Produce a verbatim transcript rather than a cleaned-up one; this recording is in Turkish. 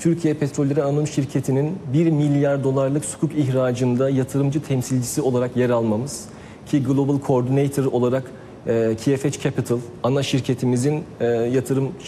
Türkiye Petrolleri Anonim Şirketi'nin bir milyar dolarlık sukuk ihracında yatırımcı temsilcisi olarak yer almamız ki Global Coordinator olarak e, K F H Capital ana şirketimizin e, yatırım